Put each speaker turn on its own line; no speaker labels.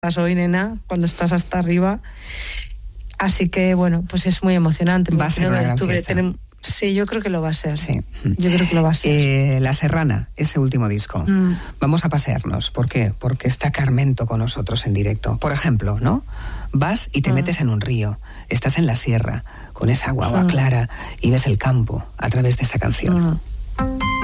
hoy, nena, cuando estás hasta arriba. Así que, bueno, pues es muy emocionante.
Va a ser una gran fiesta.
Sí, yo creo que lo va a ser.
Sí.
Yo creo que lo va a ser.
La Serrana, ese último disco. Vamos a pasearnos. ¿Por qué? Porque está Carmento con nosotros en directo. Por ejemplo, ¿no? Vas y te metes en un río. Estás en la sierra, con esa agua clara, y ves el campo a través de esta canción.